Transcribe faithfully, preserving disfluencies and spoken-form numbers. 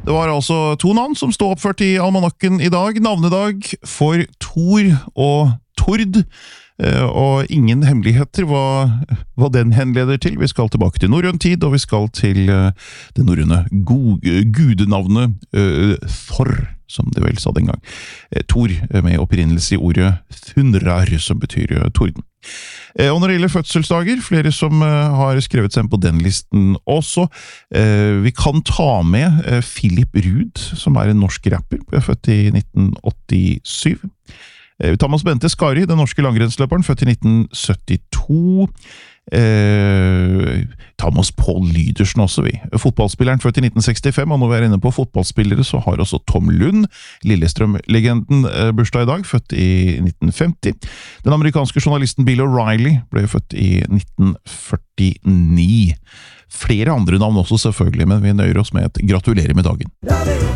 Det var altså to navn som stod oppført i almanakken i dag. Navnedag for Thor og Tord. Og ingen hemmeligheter hva, hva den henleder til. Vi skal tilbake til norrøn tid, og vi skal til det norrøne gudenavnet uh, Thor, som det vel sa den gang. Thor, med opprinnelse i ordet Thunrar, som betyr torden. Og når det gjelder fødselsdager, flere som har skrevet seg på den listen også. Vi kan ta med Philip Rud, som er en norsk rapper, født i nitten åttisyv. Vi tar med oss Bente Skari, den norske langrennsløperen, født i nitten syttito. Eh, ta med oss Paul Lydersen også, vi. Fotballspilleren født i nitten sekstifem, og når vi er inne på fotballspillere, så har også Tom Lund, Lillestrøm-legenden, eh, bursdag i dag, født i nitten femti. Den amerikanske journalisten Bill O'Reilly ble født i nitten førtini. Flere andre navn også selvfølgelig, men vi nøyer oss med et gratulerer med dagen.